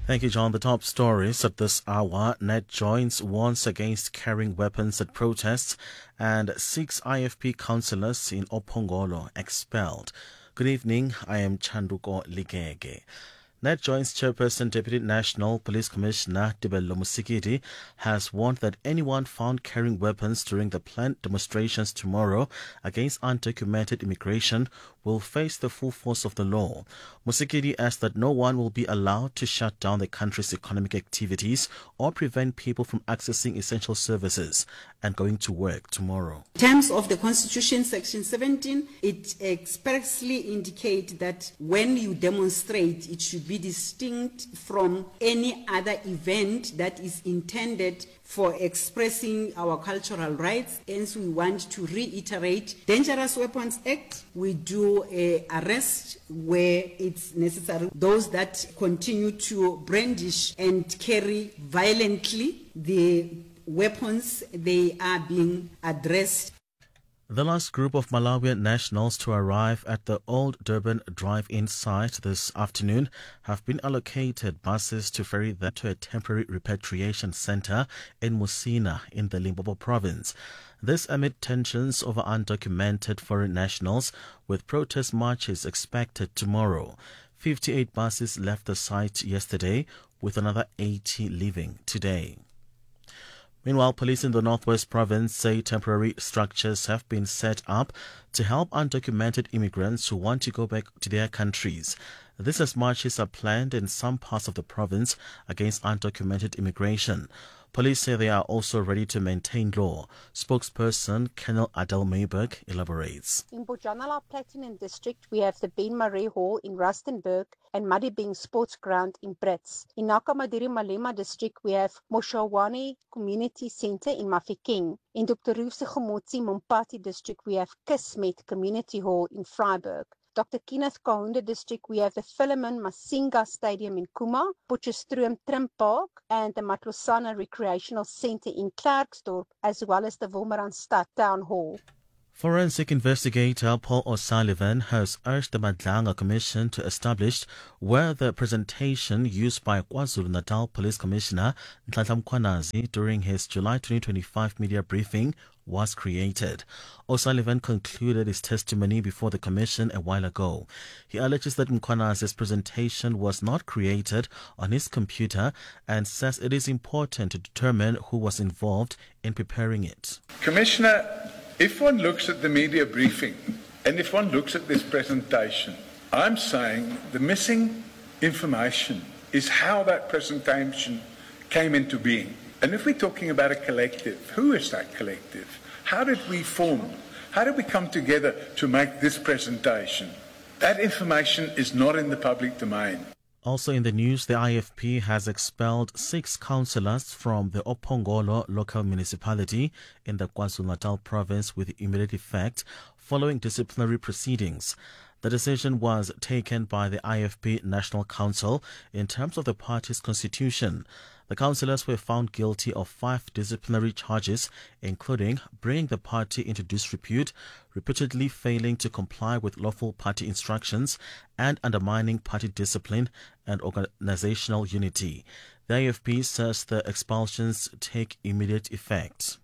Thank you, John. The top stories at this hour. Net joins warns against carrying weapons at protests, and 6 IFP councillors in Ophongolo expelled. Good evening. I am Chanduko Ligege. Net Joins Chairperson Deputy National Police Commissioner Tebello Musikiri has warned that anyone found carrying weapons during the planned demonstrations tomorrow against undocumented immigration will face the full force of the law. Musikiri adds that no one will be allowed to shut down the country's economic activities or prevent people from accessing essential services and going to work tomorrow. In terms of the Constitution, Section 17, it expressly indicates that when you demonstrate, it should be distinct from any other event that is intended for expressing our cultural rights. Hence, we want to reiterate Dangerous Weapons Act. We do arrest where it's necessary. Those that continue to brandish and carry violently the weapons, they are being addressed. The last group of Malawian nationals to arrive at the Old Durban Drive-In site this afternoon have been allocated buses to ferry them to a temporary repatriation center in Musina in the Limpopo province. This amid tensions over undocumented foreign nationals, with protest marches expected tomorrow. 58 buses left the site yesterday, with another 80 leaving today. Meanwhile, police in the Northwest Province say temporary structures have been set up to help undocumented immigrants who want to go back to their countries. This as marches are planned in some parts of the province against undocumented immigration. Police say they are also ready to maintain law. Spokesperson Colonel Adele Mayberg elaborates. In Bojanala Platinum District, we have the Ben Marais Hall in Rustenburg and Madibing Sports Ground in Brits. In Nakamadiri Malema District, we have Moshawane Community Center in Mafeking. In Dr. Roofse Gemotsi Mompati District, we have Kismet Community Hall in Vryburg. Dr. Kenneth Kahunda District, we have the Philemon Masinga Stadium in Kuma, Potchefstroom Trim Park, and the Matlosana Recreational Center in Klerksdorp, as well as the Wolmaranstad Town Hall. Forensic investigator Paul O'Sullivan has urged the Madlanga Commission to establish where the presentation used by KwaZulu-Natal Police Commissioner Nhlanhla Mkhwanazi during his July 2025 media briefing was created. O'Sullivan concluded his testimony before the commission a while ago. He alleges that Mkhwanazi's presentation was not created on his computer and says it is important to determine who was involved in preparing it. Commissioner, if one looks at the media briefing and if one looks at this presentation, I'm saying the missing information is how that presentation came into being. And if we're talking about a collective, who is that collective? How did we form? How did we come together to make this presentation? That information is not in the public domain. Also in the news, the IFP has expelled 6 councillors from the Ophongolo local municipality in the KwaZulu-Natal province with immediate effect following disciplinary proceedings. The decision was taken by the IFP National Council in terms of the party's constitution. The councillors were found guilty of 5 disciplinary charges, including bringing the party into disrepute, repeatedly failing to comply with lawful party instructions, and undermining party discipline and organizational unity. The IFP says the expulsions take immediate effect.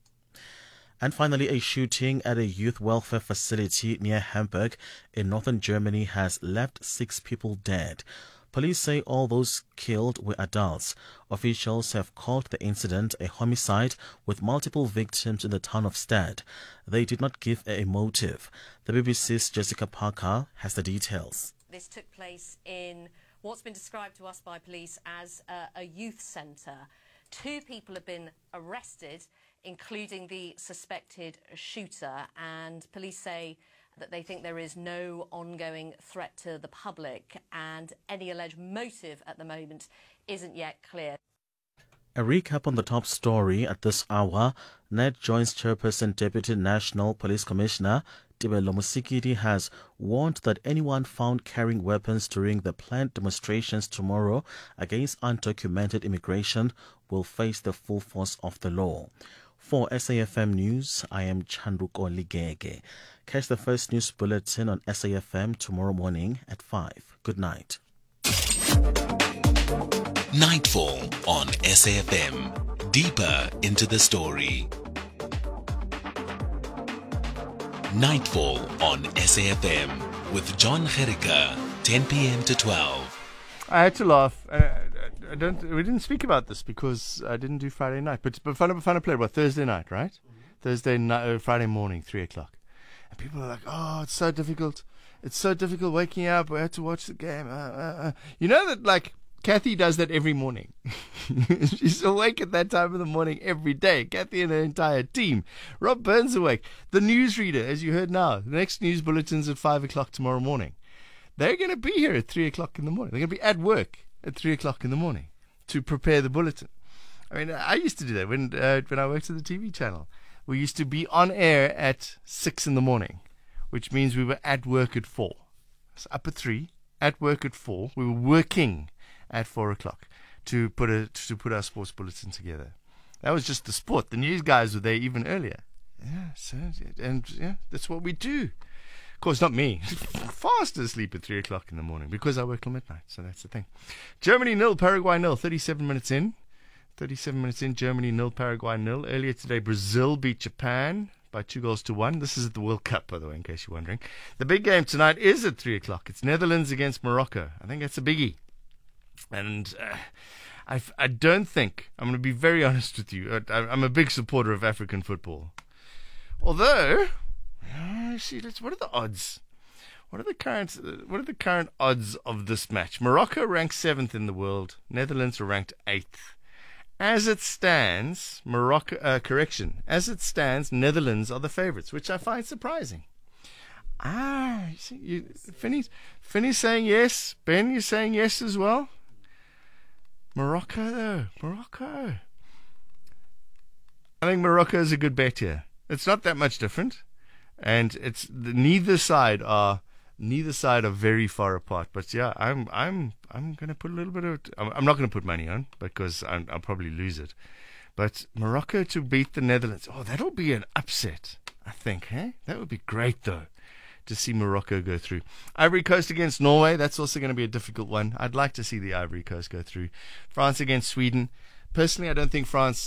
And finally, a shooting at a youth welfare facility near Hamburg in northern Germany has left 6 people dead. Police say all those killed were adults. Officials have called the incident a homicide with multiple victims in the town of Stad. They did not give a motive. The BBC's Jessica Parker has the details. This took place in what's been described to us by police as a youth centre. 2 people have been arrested, including the suspected shooter, and police say that they think there is no ongoing threat to the public and any alleged motive at the moment isn't yet clear. A recap on the top story at this hour. Net Joins Chairperson Deputy National Police Commissioner Tebello Musikiri has warned that anyone found carrying weapons during the planned demonstrations tomorrow against undocumented immigration will face the full force of the law. For SAFM News, I am Chanduko Ligege. Catch the first news bulletin on SAFM tomorrow morning at 5. Good night. Nightfall on SAFM. Deeper into the story. Nightfall on SAFM with John Gericke, 10 p.m. to 12. I had to laugh. We didn't speak about this because I didn't do Friday night. But Bafana played Thursday night, right? Thursday night, Friday morning, 3 o'clock. And people are like, oh, it's so difficult. It's so difficult waking up. We had to watch the game. You know that, like, Kathy does that every morning. She's awake at that time of the morning every day. Kathy and her entire team. Rob Burns awake. The newsreader, as you heard now. The next news bulletin's at 5 o'clock tomorrow morning. They're going to be here at 3 o'clock in the morning. They're going to be at work at 3 o'clock in the morning to prepare the bulletin. I mean, I used to do that when I worked at the TV channel. We used to be on air at 6 in the morning, which means we were at work at 4. So up at 3, at work at 4. We were working at 4 o'clock to put our sports bulletin together. That was just the sport. The news guys were there even earlier. That's what we do. Of course, not me. Fast asleep at 3 o'clock in the morning because I work till midnight. So that's the thing. Germany 0, Paraguay 0. 37 minutes in. Germany 0, Paraguay 0. Earlier today, Brazil beat Japan by 2-1. This is at the World Cup, by the way, in case you're wondering. The big game tonight is at 3 o'clock. It's Netherlands against Morocco. I think that's a biggie. And I don't think, I'm going to be very honest with you, I'm a big supporter of African football. Although, what are the odds? What are the current odds of this match? Morocco ranked 7th in the world. Netherlands are ranked 8th. As it stands, Netherlands are the favourites, which I find surprising. You see, Finney's saying yes. Ben, you're saying yes as well. Morocco. I think Morocco is a good bet here. It's not that much different, and it's neither side are very far apart. But yeah, I'm going to put a little bit of. I'm not going to put money on because I'll probably lose it. But Morocco to beat the Netherlands. Oh, that'll be an upset. I think. That would be great though, to see Morocco go through. Ivory Coast against Norway. That's also going to be a difficult one. I'd like to see the Ivory Coast go through. France against Sweden. Personally, I don't think France